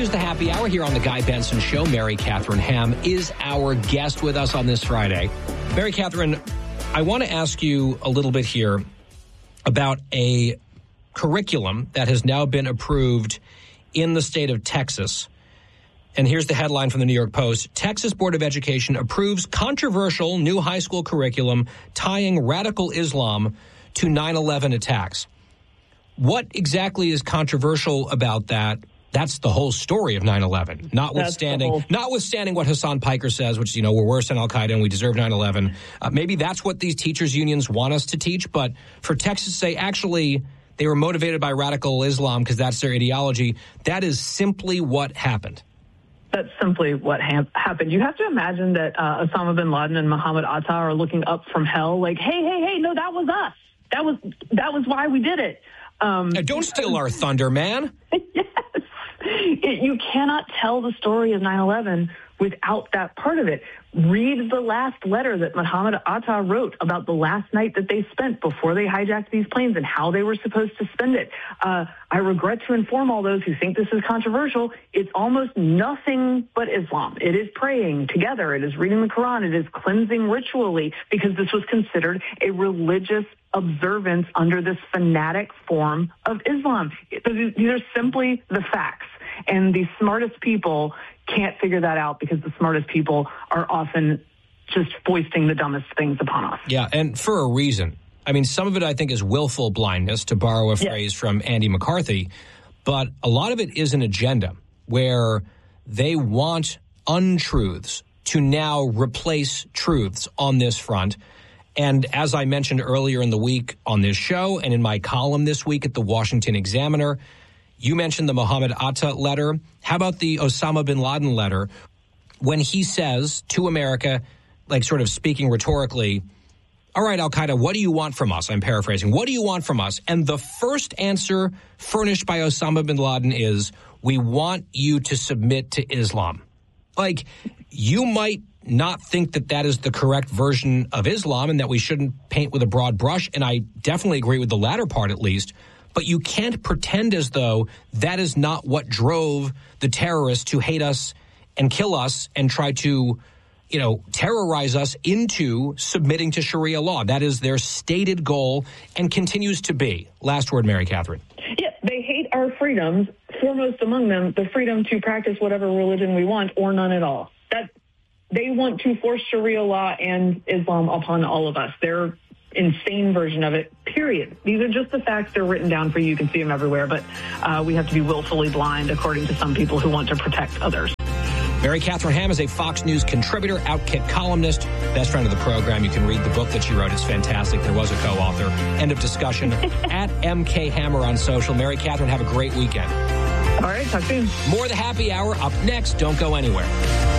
Here's the happy hour here on the Guy Benson Show. Mary Catherine Ham is our guest with us on this Friday. Mary Catherine, I want to ask you a little bit here about a curriculum that has now been approved in the state of Texas. And here's the headline from the New York Post. Texas Board of Education approves controversial new high school curriculum tying radical Islam to 9/11 attacks. What exactly is controversial about that? That's the whole story of 9/11, notwithstanding what Hassan Piker says, which, we're worse than al-Qaeda and we deserve 9/11. Maybe that's what these teachers' unions want us to teach. But for Texas to say, actually, they were motivated by radical Islam because that's their ideology, that is simply what happened. That's simply what happened. You have to imagine that Osama bin Laden and Mohammed Atta are looking up from hell like, hey, no, that was us. That was why we did it. Don't steal our thunder, man. Yes. You cannot tell the story of 9/11 without that part of it. Read the last letter that Mohammed Atta wrote about the last night that they spent before they hijacked these planes and how they were supposed to spend it. I regret to inform all those who think this is controversial, it's almost nothing but Islam. It is praying together. It is reading the Quran. It is cleansing ritually because this was considered a religious observance under this fanatic form of Islam. These are simply the facts. And the smartest people can't figure that out because the smartest people are often just foisting the dumbest things upon us. Yeah, and for a reason. I mean, some of it I think is willful blindness, to borrow a phrase from Andy McCarthy, but a lot of it is an agenda where they want untruths to now replace truths on this front. And as I mentioned earlier in the week on this show and in my column this week at the Washington Examiner, you mentioned the Mohammed Atta letter. How about the Osama bin Laden letter when he says to America, like sort of speaking rhetorically, all right, al-Qaeda, what do you want from us? I'm paraphrasing. What do you want from us? And the first answer furnished by Osama bin Laden is, we want you to submit to Islam. Like, you might not think that that is the correct version of Islam and that we shouldn't paint with a broad brush. And I definitely agree with the latter part, at least. But you can't pretend as though that is not what drove the terrorists to hate us and kill us and try to, terrorize us into submitting to Sharia law. That is their stated goal and continues to be. Last word, Mary Catherine. Yeah, they hate our freedoms, foremost among them, the freedom to practice whatever religion we want or none at all. That they want to force Sharia law and Islam upon all of us. They're insane version of it, period. These are just the facts. They're written down for you. You can see them everywhere, but we have to be willfully blind, according to some people who want to protect others. Mary Catherine Ham is a Fox News contributor, Outkick columnist, best friend of the program. You can read the book that she wrote. It's fantastic. There was a co-author. End of discussion at MK Hammer on social. Mary Catherine, have a great weekend. All right, talk soon. More of the happy hour up next. Don't go anywhere.